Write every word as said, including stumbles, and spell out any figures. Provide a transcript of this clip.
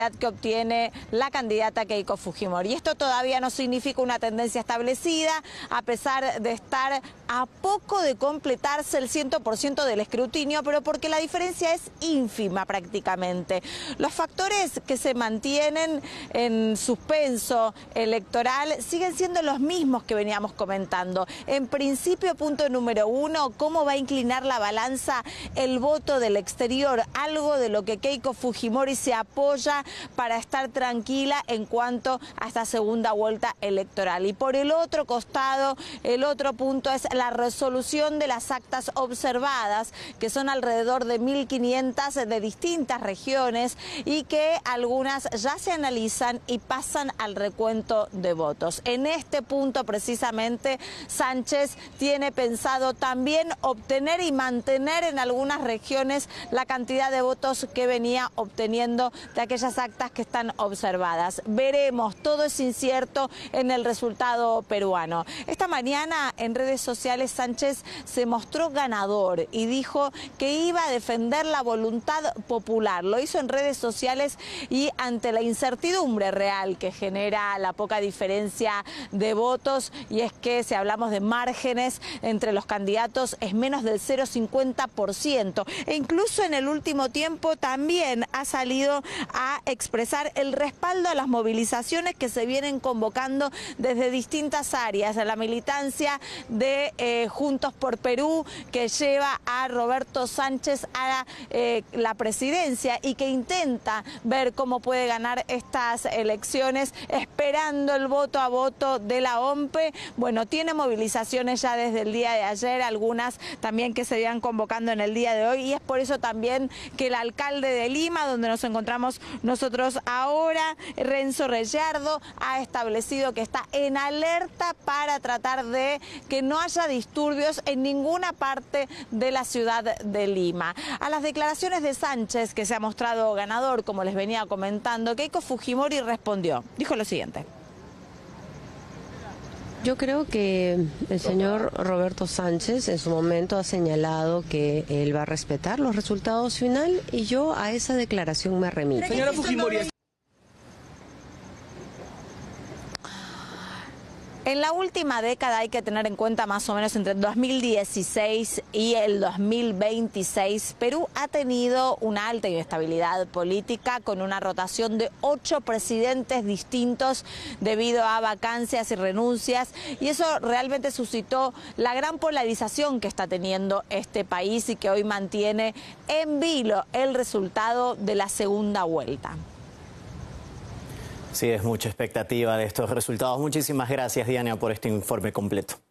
que obtiene la candidata Keiko Fujimori. Y esto todavía no significa una tendencia establecida, a pesar de estar a poco de completarse el cien por ciento del escrutinio, pero porque la diferencia es ínfima prácticamente. Los factores que se mantienen en suspenso electoral siguen siendo los mismos que veníamos comentando. En principio, punto número uno, cómo va a inclinar la balanza el voto del exterior, algo de lo que Keiko Fujimori se apoya para estar tranquila en cuanto a esta segunda vuelta electoral. Y por el otro costado, el otro punto es la resolución de las actas observadas, que son alrededor de mil quinientas de distintas regiones y que algunas ya se analizan y pasan al recuento de votos. En este punto precisamente Sánchez tiene pensado también obtener y mantener en algunas regiones la cantidad de votos que venía obteniendo de aquellas actas que están observadas. Veremos, todo es incierto en el resultado peruano. Esta mañana en redes sociales Sánchez se mostró ganador y dijo que iba a defender la voluntad popular. Lo hizo en redes sociales y ante la incertidumbre real que genera la poca diferencia de votos, y es que si hablamos de márgenes entre los candidatos es menos del cero coma cincuenta por ciento, e incluso en el último tiempo también ha salido a expresar el respaldo a las movilizaciones que se vienen convocando desde distintas áreas, a la militancia de eh, Juntos por Perú, que lleva a Roberto Sánchez a la, eh, la presidencia y que intenta ver cómo puede ganar estas elecciones, esperando el voto a voto de la O M P E. Bueno, tiene movilizaciones ya desde el día de ayer, algunas también que se iban convocando en el día de hoy, y es por eso también que el alcalde de Lima, donde nos encontramos nosotros ahora, Renzo Reyardo, ha establecido que está en alerta para tratar de que no haya disturbios en ninguna parte de la ciudad de Lima. A las declaraciones de Sánchez, que se ha mostrado ganador, como les venía comentando, Keiko Fujimori respondió. Dijo lo siguiente. Yo creo que el señor Roberto Sánchez en su momento ha señalado que él va a respetar los resultados final, y yo a esa declaración me remito. Señora Fujimori. En la última década hay que tener en cuenta más o menos entre el dos mil dieciséis y el dos mil veintiséis, Perú ha tenido una alta inestabilidad política con una rotación de ocho presidentes distintos debido a vacancias y renuncias, y eso realmente suscitó la gran polarización que está teniendo este país y que hoy mantiene en vilo el resultado de la segunda vuelta. Sí, es mucha expectativa de estos resultados. Muchísimas gracias, Diana, por este informe completo.